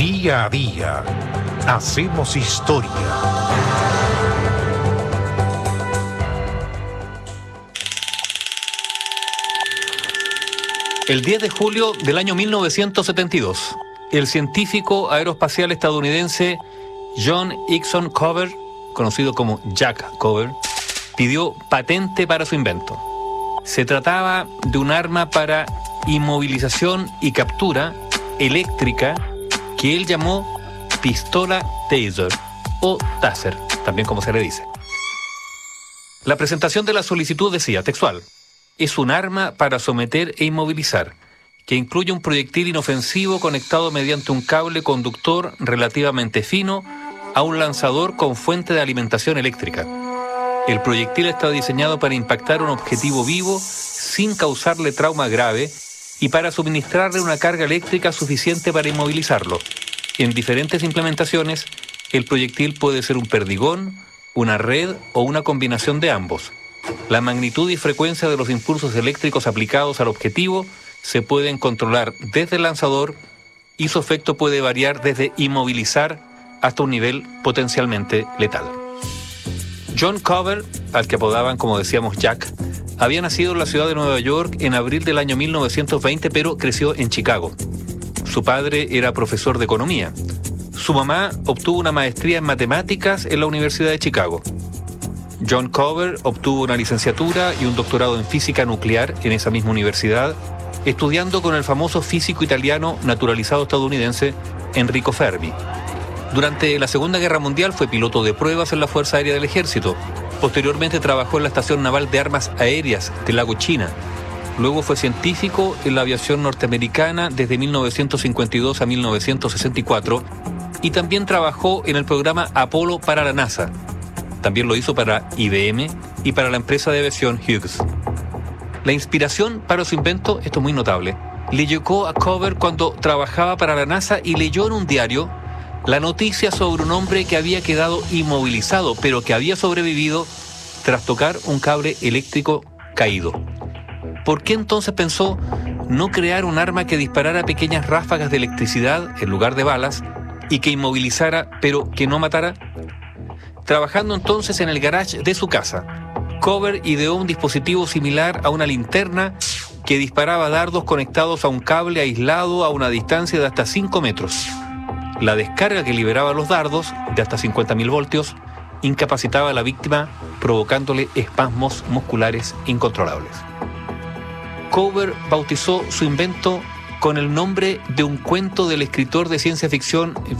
Día a día hacemos historia. El 10 de julio del año 1972, el científico aeroespacial estadounidense John Hickson Cover, conocido como Jack Cover, pidió patente para su invento. Se trataba de un arma para inmovilización y captura eléctrica que él llamó pistola taser o taser, también como se le dice. La presentación de la solicitud decía, textual: es un arma para someter e inmovilizar, que incluye un proyectil inofensivo conectado mediante un cable conductor relativamente fino a un lanzador con fuente de alimentación eléctrica. El proyectil está diseñado para impactar un objetivo vivo sin causarle trauma grave y para suministrarle una carga eléctrica suficiente para inmovilizarlo. En diferentes implementaciones, el proyectil puede ser un perdigón, una red o una combinación de ambos. La magnitud y frecuencia de los impulsos eléctricos aplicados al objetivo se pueden controlar desde el lanzador y su efecto puede variar desde inmovilizar hasta un nivel potencialmente letal. John Cover, al que apodaban, como decíamos, Jack, había nacido en la ciudad de Nueva York en abril del año 1920, pero creció en Chicago. Su padre era profesor de economía. Su mamá obtuvo una maestría en matemáticas en la Universidad de Chicago. John Cover obtuvo una licenciatura y un doctorado en física nuclear en esa misma universidad, estudiando con el famoso físico italiano naturalizado estadounidense Enrico Fermi. Durante la Segunda Guerra Mundial fue piloto de pruebas en la Fuerza Aérea del Ejército. Posteriormente trabajó en la Estación Naval de Armas Aéreas del Lago China. Luego fue científico en la aviación norteamericana desde 1952 a 1964 y también trabajó en el programa Apolo para la NASA. También lo hizo para IBM y para la empresa de aviación Hughes. La inspiración para su invento, esto es muy notable, le llegó a Cover cuando trabajaba para la NASA y leyó en un diario la noticia sobre un hombre que había quedado inmovilizado, pero que había sobrevivido tras tocar un cable eléctrico caído. ¿Por qué entonces pensó no crear un arma que disparara pequeñas ráfagas de electricidad en lugar de balas y que inmovilizara, pero que no matara? Trabajando entonces en el garage de su casa, Cover ideó un dispositivo similar a una linterna que disparaba dardos conectados a un cable aislado a una distancia de hasta 5 metros. La descarga que liberaba los dardos, de hasta 50.000 voltios, incapacitaba a la víctima, provocándole espasmos musculares incontrolables. Cover bautizó su invento con el nombre de un cuento del escritor de ciencia ficción